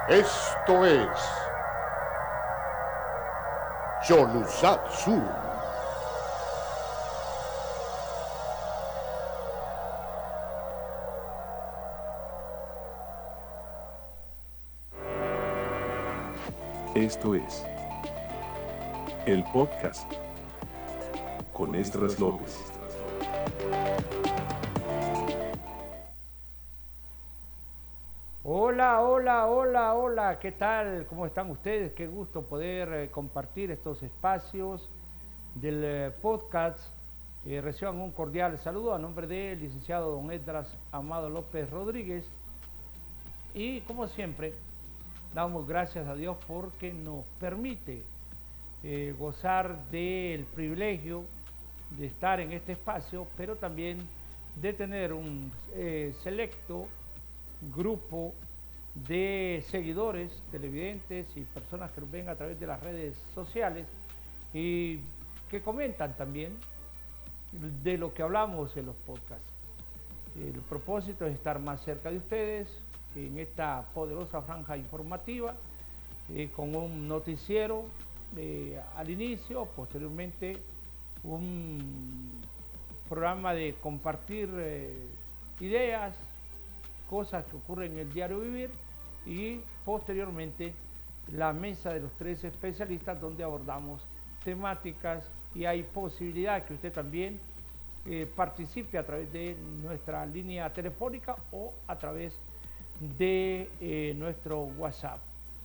Esto es Yolusatsu. Esto es el podcast con Esdras López. Hola, ¿qué tal? ¿Cómo están ustedes? Qué gusto poder compartir estos espacios del podcast. Reciban un cordial saludo a nombre del licenciado don Esdras Amado López Rodríguez. Y como siempre, damos gracias a Dios porque nos permite gozar del privilegio de estar en este espacio, pero también de tener un selecto grupo de seguidores, televidentes y personas que nos ven a través de las redes sociales y que comentan también de lo que hablamos en los podcasts. El propósito es estar más cerca de ustedes en esta poderosa franja informativa, con un noticiero al inicio, posteriormente un programa de compartir ideas, cosas que ocurren en el diario vivir, y posteriormente la mesa de los tres especialistas donde abordamos temáticas y hay posibilidad que usted también participe a través de nuestra línea telefónica o a través de nuestro WhatsApp.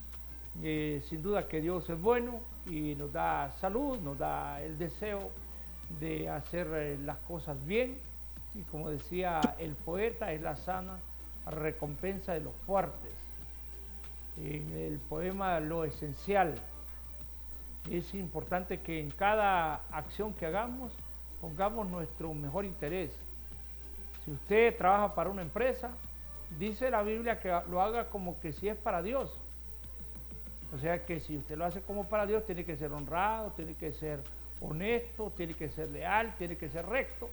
Sin duda que Dios es bueno y nos da salud, nos da el deseo de hacer las cosas bien, y como decía el poeta, es la sana recompensa de los fuertes. En el poema Lo Esencial, es importante que en cada acción que hagamos pongamos nuestro mejor interés. Si usted trabaja para una empresa, dice la Biblia que lo haga como que si es para Dios. O sea que si usted lo hace como para Dios, tiene que ser honrado, tiene que ser honesto, tiene que ser leal, tiene que ser recto.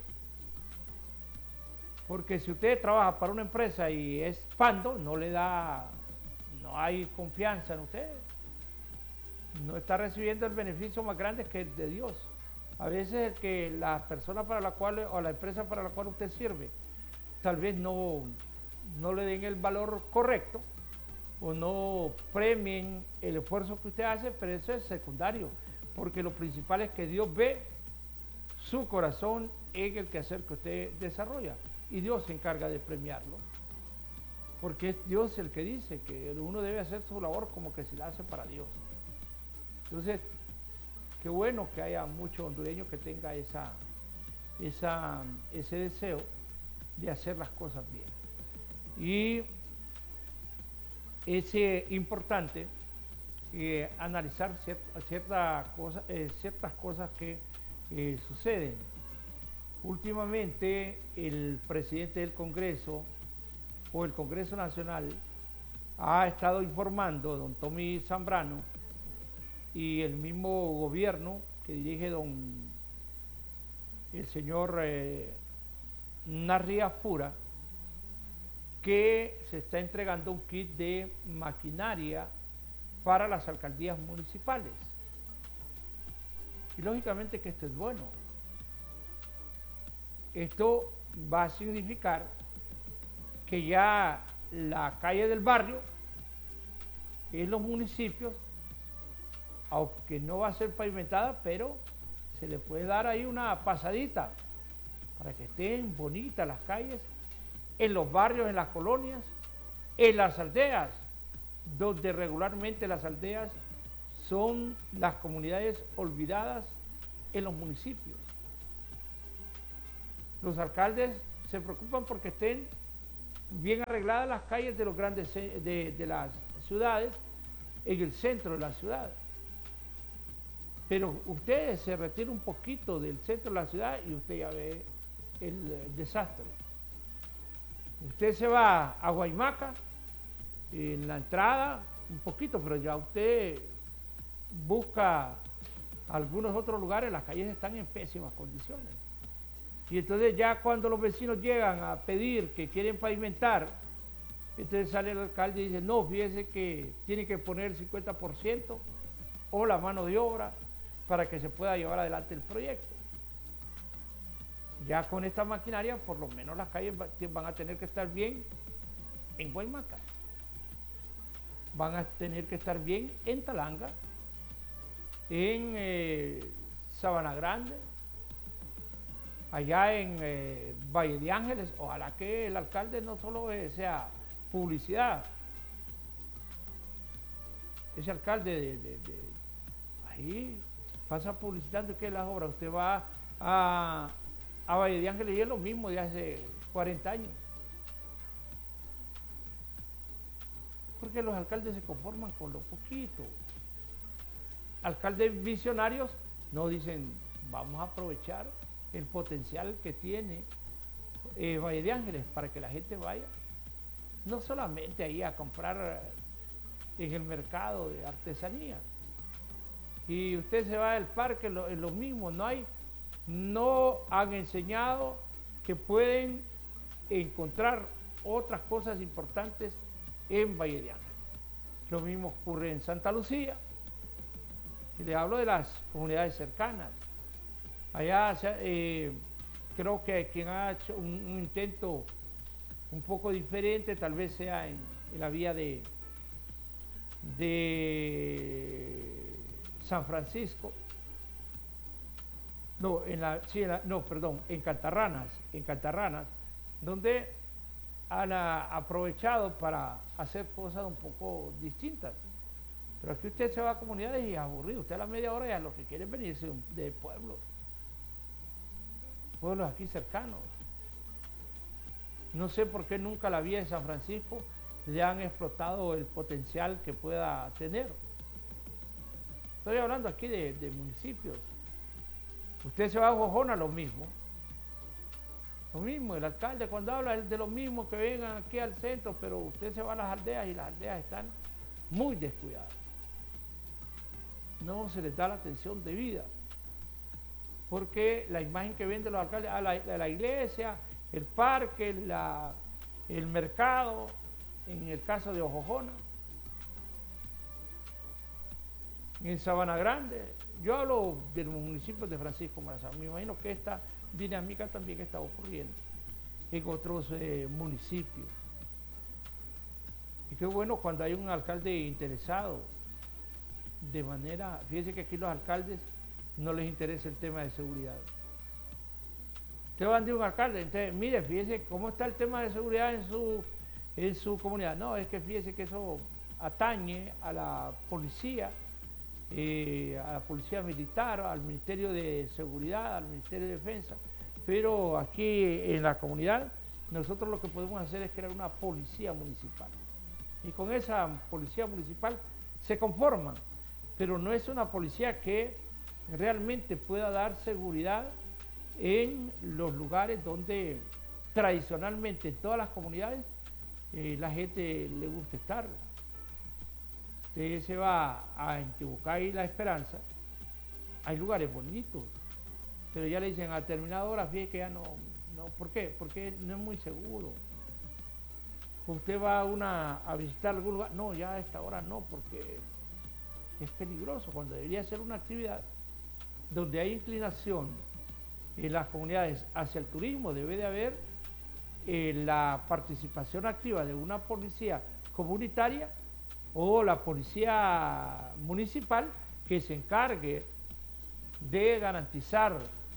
Porque si usted trabaja para una empresa y es pando, no hay confianza en usted. No está recibiendo el beneficio más grande que el de Dios. A veces que la persona para la cual o la empresa para la cual usted sirve, tal vez no le den el valor correcto o no premien el esfuerzo que usted hace, pero eso es secundario, porque lo principal es que Dios ve su corazón en el quehacer que usted desarrolla y Dios se encarga de premiarlo, porque es Dios el que dice que uno debe hacer su labor como que si la hace para Dios. Entonces, qué bueno que haya muchos hondureños que tengan ese deseo de hacer las cosas bien. Y es importante analizar ciertas cosas que suceden. Últimamente el presidente del Congreso o el Congreso Nacional ha estado informando, don Tommy Zambrano, y el mismo gobierno que dirige el señor Narria Fura, que se está entregando un kit de maquinaria para las alcaldías municipales. Y lógicamente que esto es bueno. Esto va a significar que ya la calle del barrio en los municipios, aunque no va a ser pavimentada, pero se le puede dar ahí una pasadita para que estén bonitas las calles, en los barrios, en las colonias, en las aldeas, donde regularmente las aldeas son las comunidades olvidadas en los municipios. Los alcaldes se preocupan porque estén bien arregladas las calles de los grandes de las ciudades, en el centro de la ciudad. Pero usted se retira un poquito del centro de la ciudad y usted ya ve el desastre. Usted se va a Guaymaca, en la entrada, un poquito, pero ya usted busca algunos otros lugares, las calles están en pésimas condiciones. Y entonces ya cuando los vecinos llegan a pedir que quieren pavimentar Entonces sale el alcalde y dice, no, fíjese que tiene que poner el 50% o la mano de obra para que se pueda llevar adelante el proyecto. Ya con esta maquinaria, por lo menos las calles van a tener que estar bien en Guaymaca, van a tener que estar bien en Talanga, en Sabana Grande, allá en Valle de Ángeles. Ojalá que el alcalde no solo sea publicidad, ese alcalde ahí pasa publicitando que las obras. Usted va a Valle de Ángeles y es lo mismo de hace 40 años. Porque los alcaldes se conforman con lo poquito. Alcaldes visionarios no dicen, vamos a aprovechar el potencial que tiene Valle de Ángeles para que la gente vaya, no solamente ahí a comprar en el mercado de artesanía. Y usted se va al parque, es lo mismo, no han enseñado que pueden encontrar otras cosas importantes en Valle de Ángeles. Lo mismo ocurre en Santa Lucía. Y le hablo de las comunidades cercanas. Allá creo que quien ha hecho un intento un poco diferente tal vez sea en la vía de San Francisco. No, en Cantarranas, donde han aprovechado para hacer cosas un poco distintas. Pero aquí usted se va a comunidades y es aburrido. Usted a la media hora ya lo que quiere es venirse de pueblos aquí cercanos. No sé por qué nunca la vía de San Francisco le han explotado el potencial que pueda tener. Estoy hablando aquí de municipios. Usted se va a Jojona, lo mismo. Lo mismo, el alcalde cuando habla de lo mismo que vengan aquí al centro, pero usted se va a las aldeas y las aldeas están muy descuidadas. No se les da la atención debida, porque la imagen que venden los alcaldes, la iglesia, el parque, el mercado, en el caso de Jojona, en Sabana Grande. Yo hablo de los municipios de Francisco Morazán. Me imagino que esta dinámica también está ocurriendo en otros municipios. Y qué bueno cuando hay un alcalde interesado de manera, fíjense que aquí los alcaldes no les interesa el tema de seguridad. Ustedes van de un alcalde, entonces, mire, fíjese cómo está el tema de seguridad en su comunidad. No, es que fíjese que eso atañe a la policía militar, al Ministerio de Seguridad, al Ministerio de Defensa, pero aquí en la comunidad nosotros lo que podemos hacer es crear una policía municipal. Y con esa policía municipal se conforman, pero no es una policía que realmente pueda dar seguridad en los lugares donde tradicionalmente en todas las comunidades la gente le gusta estar. Usted se va a Intibucá y La Esperanza, hay lugares bonitos, pero ya le dicen a determinada hora, fíjate que ya no, ¿por qué? Porque no es muy seguro. Usted va a visitar algún lugar, no, ya a esta hora no, porque es peligroso, cuando debería ser una actividad donde hay inclinación en las comunidades hacia el turismo. Debe de haber la participación activa de una policía comunitaria o la policía municipal que se encargue de garantizar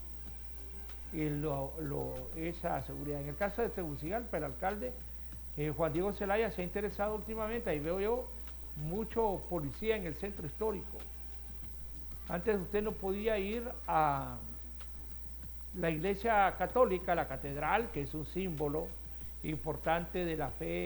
esa seguridad. En el caso de Tegucigalpa, el alcalde Juan Diego Zelaya se ha interesado últimamente, ahí veo yo mucho policía en el centro histórico. Antes usted no podía ir a la iglesia católica, la catedral, que es un símbolo importante de la fe